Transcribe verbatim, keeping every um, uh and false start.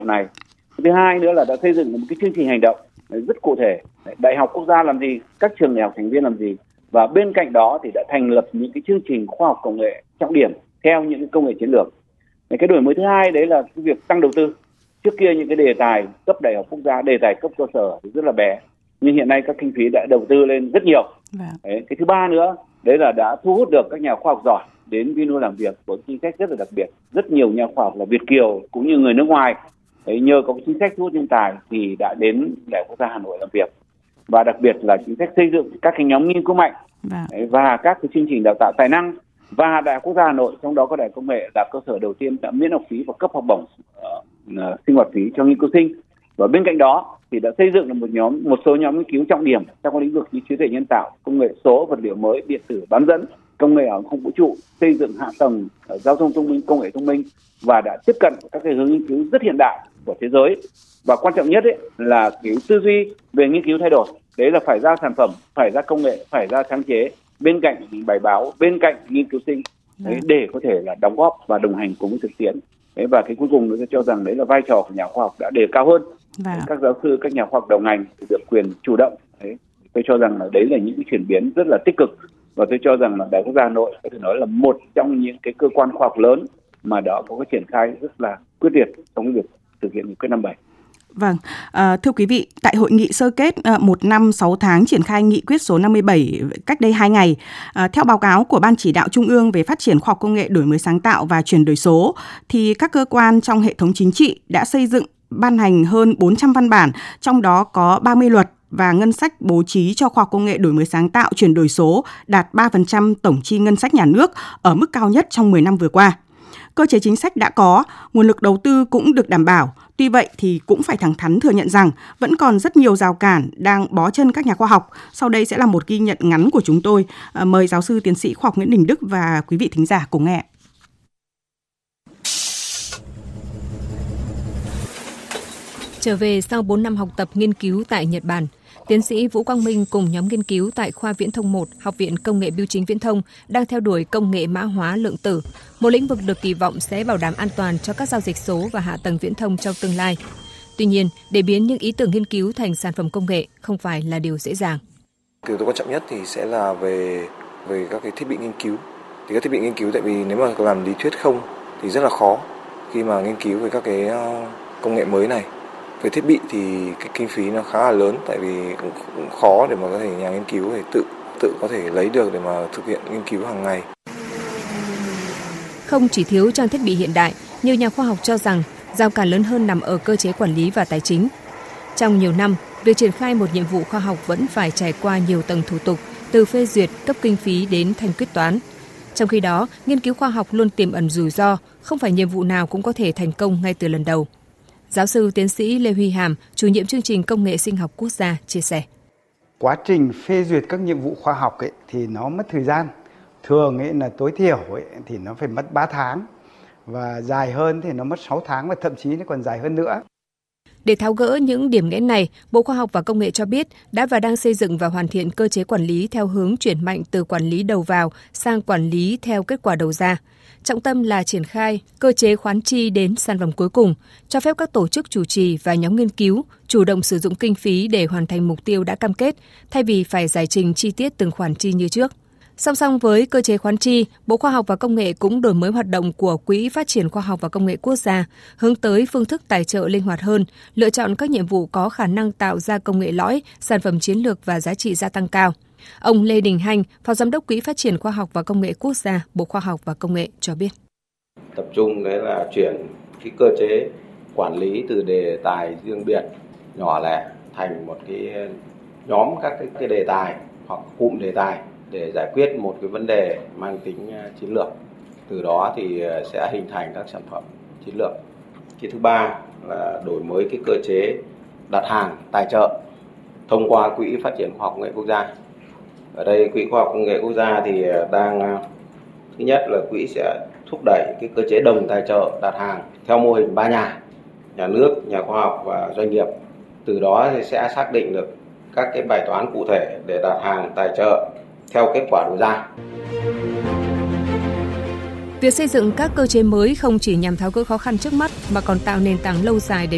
này. Thứ hai nữa là đã xây dựng một cái chương trình hành động rất cụ thể, đại học quốc gia làm gì, các trường đại học thành viên làm gì, và bên cạnh đó thì đã thành lập những cái chương trình khoa học công nghệ trọng điểm theo những cái công nghệ chiến lược. Cái đổi mới thứ hai đấy là cái việc tăng đầu tư. Trước kia những cái đề tài cấp đại học quốc gia, đề tài cấp cơ sở thì rất là bé, nhưng hiện nay các kinh phí đã đầu tư lên rất nhiều. Đấy, cái thứ ba nữa đấy là đã thu hút được các nhà khoa học giỏi đến Vinhome làm việc với chính sách rất là đặc biệt. Rất nhiều nhà khoa học là Việt kiều cũng như người nước ngoài, đấy, nhờ có chính sách thu hút nhân tài thì đã đến Đại học Quốc gia Hà Nội làm việc. Và đặc biệt là chính sách xây dựng các cái nhóm nghiên cứu mạnh đấy, và các cái chương trình đào tạo tài năng. Và Đại học Quốc gia Hà Nội, trong đó có Đại học Công nghệ, là cơ sở đầu tiên đã miễn học phí và cấp học bổng uh, uh, sinh hoạt phí cho nghiên cứu sinh. Và bên cạnh đó thì đã xây dựng được một nhóm một số nhóm nghiên cứu trọng điểm trong các lĩnh vực như trí tuệ nhân tạo, công nghệ số, vật liệu mới, điện tử, bán dẫn, công nghệ hàng không vũ trụ, xây dựng hạ tầng uh, giao thông thông minh, công nghệ thông minh, và đã tiếp cận các cái hướng nghiên cứu rất hiện đại của thế giới. Và quan trọng nhất ấy là cái tư duy về nghiên cứu thay đổi. Đấy là phải ra sản phẩm, phải ra công nghệ, phải ra sáng chế, bên cạnh bài báo, bên cạnh nghiên cứu sinh, đấy, để có thể là đóng góp và đồng hành cùng với thực tiễn. Đấy, và cái cuối cùng tôi cho rằng đấy là vai trò của nhà khoa học đã đề cao hơn. Đấy, các giáo sư, các nhà khoa học đầu ngành được quyền chủ động. Đấy, tôi cho rằng là đấy là những cái chuyển biến rất là tích cực, và tôi cho rằng là Đại học Quốc gia Hà Nội có thể nói là một trong những cái cơ quan khoa học lớn mà đã có cái triển khai rất là quyết liệt trong cái việc thực hiện nghị quyết năm bảy. Vâng, à, thưa quý vị, tại hội nghị sơ kết à, một năm sáu tháng triển khai nghị quyết số năm mươi bảy cách đây hai ngày, à, theo báo cáo của Ban Chỉ đạo Trung ương về phát triển khoa học công nghệ, đổi mới sáng tạo và chuyển đổi số, thì các cơ quan trong hệ thống chính trị đã xây dựng, ban hành hơn bốn trăm văn bản, trong đó có ba mươi luật và ngân sách bố trí cho khoa học công nghệ, đổi mới sáng tạo, chuyển đổi số đạt ba phần trăm tổng chi ngân sách nhà nước ở mức cao nhất trong mười năm vừa qua. Cơ chế chính sách đã có, nguồn lực đầu tư cũng được đảm bảo. Tuy vậy thì cũng phải thẳng thắn thừa nhận rằng vẫn còn rất nhiều rào cản đang bó chân các nhà khoa học. Sau đây sẽ là một ghi nhận ngắn của chúng tôi. À, mời giáo sư tiến sĩ khoa học Nguyễn Đình Đức và quý vị thính giả cùng nghe. Trở về sau bốn năm học tập nghiên cứu tại Nhật Bản, tiến sĩ Vũ Quang Minh cùng nhóm nghiên cứu tại khoa Viễn thông một, Học viện Công nghệ Bưu chính Viễn thông đang theo đuổi công nghệ mã hóa lượng tử, một lĩnh vực được kỳ vọng sẽ bảo đảm an toàn cho các giao dịch số và hạ tầng viễn thông trong tương lai. Tuy nhiên, để biến những ý tưởng nghiên cứu thành sản phẩm công nghệ không phải là điều dễ dàng. Yếu tố quan trọng nhất thì sẽ là về về các cái thiết bị nghiên cứu. Thì các thiết bị nghiên cứu, tại vì nếu mà làm lý thuyết không thì rất là khó khi mà nghiên cứu về các cái công nghệ mới này. Về thiết bị thì cái kinh phí nó khá là lớn, tại vì cũng, cũng khó để mà có thể nhà nghiên cứu để tự tự có thể lấy được để mà thực hiện nghiên cứu hàng ngày. Không chỉ thiếu trang thiết bị hiện đại, nhiều nhà khoa học cho rằng rào cản lớn hơn nằm ở cơ chế quản lý và tài chính. Trong nhiều năm, việc triển khai một nhiệm vụ khoa học vẫn phải trải qua nhiều tầng thủ tục, từ phê duyệt, cấp kinh phí đến thanh quyết toán. Trong khi đó, nghiên cứu khoa học luôn tiềm ẩn rủi ro, không phải nhiệm vụ nào cũng có thể thành công ngay từ lần đầu. Giáo sư tiến sĩ Lê Huy Hàm, chủ nhiệm chương trình công nghệ sinh học quốc gia, chia sẻ. Quá trình phê duyệt các nhiệm vụ khoa học ấy, thì nó mất thời gian. Thường ấy là tối thiểu ấy, thì nó phải mất ba tháng. Và dài hơn thì nó mất sáu tháng và thậm chí nó còn dài hơn nữa. Để tháo gỡ những điểm nghẽn này, Bộ Khoa học và Công nghệ cho biết đã và đang xây dựng và hoàn thiện cơ chế quản lý theo hướng chuyển mạnh từ quản lý đầu vào sang quản lý theo kết quả đầu ra. Trọng tâm là triển khai cơ chế khoán chi đến sản phẩm cuối cùng, cho phép các tổ chức chủ trì và nhóm nghiên cứu chủ động sử dụng kinh phí để hoàn thành mục tiêu đã cam kết, thay vì phải giải trình chi tiết từng khoản chi như trước. Song song với cơ chế khoán chi, Bộ Khoa học và Công nghệ cũng đổi mới hoạt động của Quỹ Phát triển Khoa học và Công nghệ Quốc gia, hướng tới phương thức tài trợ linh hoạt hơn, lựa chọn các nhiệm vụ có khả năng tạo ra công nghệ lõi, sản phẩm chiến lược và giá trị gia tăng cao. Ông Lê Đình Hanh, Phó Giám đốc Quỹ Phát triển Khoa học và Công nghệ Quốc gia, Bộ Khoa học và Công nghệ cho biết. Tập trung đấy là chuyển cái cơ chế quản lý từ đề tài riêng biệt, nhỏ lẻ thành một cái nhóm các cái, cái đề tài hoặc cụm đề tài để giải quyết một cái vấn đề mang tính chiến lược. Từ đó thì sẽ hình thành các sản phẩm chiến lược. Cái thứ ba là đổi mới cái cơ chế đặt hàng tài trợ thông qua Quỹ Phát triển Khoa học Công nghệ Quốc gia. Ở đây Quỹ Khoa học Công nghệ Quốc gia thì đang, thứ nhất là quỹ sẽ thúc đẩy cái cơ chế đồng tài trợ đặt hàng theo mô hình ba nhà, nhà nước, nhà khoa học và doanh nghiệp. Từ đó thì sẽ xác định được các cái bài toán cụ thể để đặt hàng tài trợ theo kết quả đầu ra. Việc xây dựng các cơ chế mới không chỉ nhằm tháo gỡ khó khăn trước mắt mà còn tạo nền tảng lâu dài để